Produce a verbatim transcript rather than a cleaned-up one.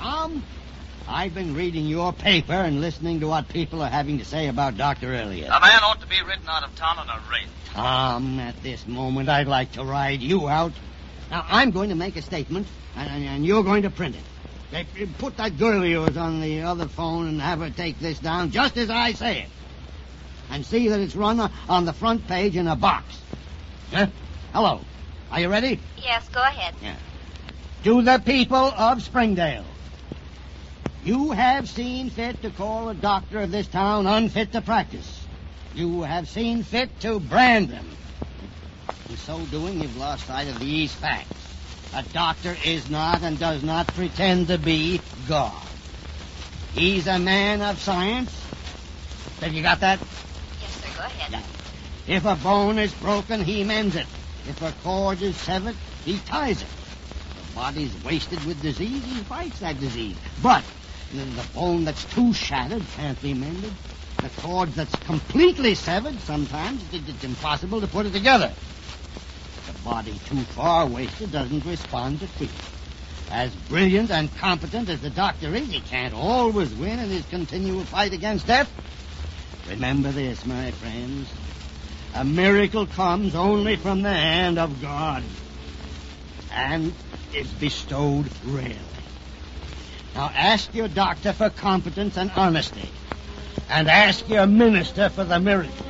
Tom, I've been reading your paper and listening to what people are having to say about Doctor Elliott. A man ought to be ridden out of town on a race. Tom, at this moment, I'd like to ride you out. Now, I'm going to make a statement, and, and you're going to print it. Hey, put that girl of yours on the other phone and have her take this down just as I say it. And see that it's run on the front page in a box. Huh? Hello. Are you ready? Yes, go ahead. Yeah. To the people of Springdale, you have seen fit to call a doctor of this town unfit to practice. You have seen fit to brand him. In so doing, you've lost sight of these facts. A doctor is not and does not pretend to be God. He's a man of science. Have you got that? Yes, sir, go ahead. Yeah. If a bone is broken, he mends it. If a cord is severed, he ties it. If the body's wasted with disease, he fights that disease. But the bone that's too shattered can't be mended. The cord that's completely severed, sometimes it's impossible to put it together. The body too far wasted doesn't respond to treatment. As brilliant and competent as the doctor is, he can't always win in his continual fight against death. Remember this, my friends. A miracle comes only from the hand of God and is bestowed rarely. Now ask your doctor for competence and honesty, and ask your minister for the miracle.